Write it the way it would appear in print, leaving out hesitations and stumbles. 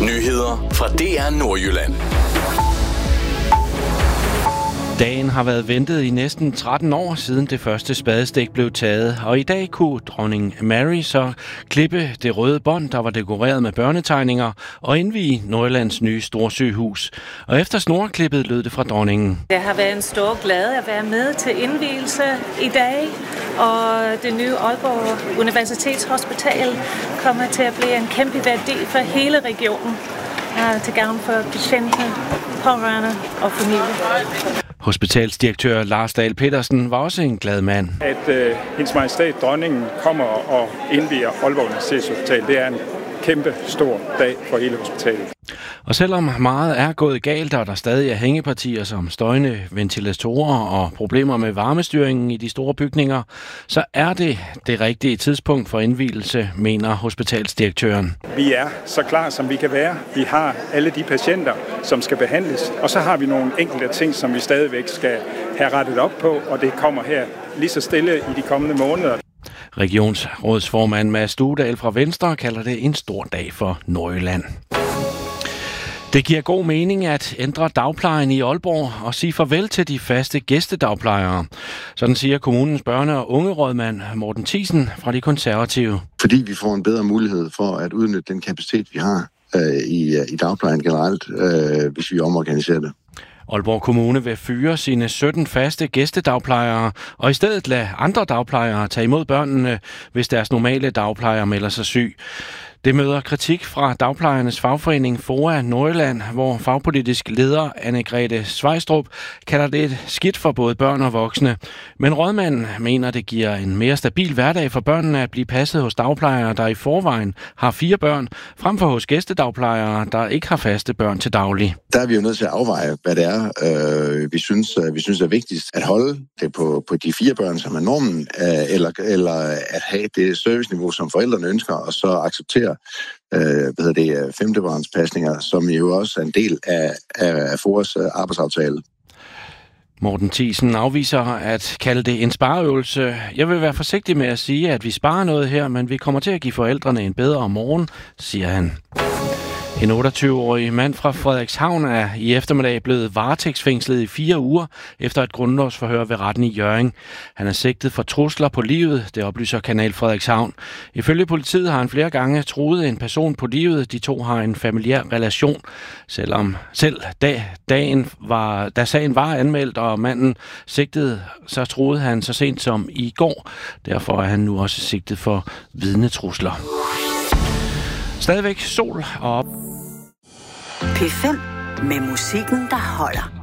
Nyheder fra DR Nordjylland. Dagen har været ventet i næsten 13 år siden det første spadestik blev taget, og i dag kunne dronning Mary så klippe det røde bånd, der var dekoreret med børnetegninger, og indvie Nordjyllands nye storsygehus. Og efter snorklippet lød det fra dronningen. Det har været en stor glæde at være med til indvielse i dag, og det nye Aalborg Universitetshospital kommer til at blive en kæmpe værdi for hele regionen, til gavn for patienter, pårørende og familie. Hospitalsdirektør Lars Dahl Petersen var også en glad mand. At hendes majestæt dronningen kommer og indvier Aalborg Universitetshospital, det er en kæmpe stor dag for hele hospitalet. Og selvom meget er gået galt, og der stadig er hængepartier som støjende ventilatorer og problemer med varmestyringen i de store bygninger, så er det rigtige tidspunkt for indvielse, mener hospitalsdirektøren. Vi er så klar, som vi kan være. Vi har alle de patienter, som skal behandles, og så har vi nogle enkelte ting, som vi stadigvæk skal have rettet op på, og det kommer her lige så stille i de kommende måneder. Regionsrådsformand Mads Duedal fra Venstre kalder det en stor dag for Nordjylland. Det giver god mening at ændre dagplejen i Aalborg og sige farvel til de faste gæstedagplejere. Sådan siger kommunens børne- og ungerådmand Morten Thiesen fra De Konservative. Fordi vi får en bedre mulighed for at udnytte den kapacitet, vi har i dagplejen generelt, hvis vi omorganiserer det. Aalborg Kommune vil fyre sine 17 faste gæstedagplejere, og i stedet lade andre dagplejere tage imod børnene, hvis deres normale dagplejer melder sig syg. Det møder kritik fra dagplejernes fagforening FOA Nordjylland, hvor fagpolitisk leder Anne-Grethe Svejstrup kalder det et skidt for både børn og voksne. Men rådmanden mener, det giver en mere stabil hverdag for børnene at blive passet hos dagplejere, der i forvejen har 4 børn, frem for hos gæstedagplejere, der ikke har faste børn til daglig. Der er vi jo nødt til at afveje, hvad det er, vi synes er vigtigst. At holde det på de 4 børn, som er normen, eller at have det serviceniveau, som forældrene ønsker, og så acceptere femtebarnspasninger, som jo også er en del af FOAs arbejdsaftale. Morten Thiesen afviser at kalde det en spareøvelse. Jeg vil være forsigtig med at sige, at vi sparer noget her, men vi kommer til at give forældrene en bedre morgen, siger han. En 28-årig mand fra Frederikshavn er i eftermiddag blevet varetægtsfængslet i 4 uger efter et grundlovsforhør ved retten i Hjørring. Han er sigtet for trusler på livet, det oplyser Kanal Frederikshavn. Ifølge politiet har han flere gange truet en person på livet. De to har en familiær relation. Da sagen var anmeldt, og manden sigtede, så truede han så sent som i går. Derfor er han nu også sigtet for vidnetrusler. Stadigvæk sol og op. P5 med musikken, der holder.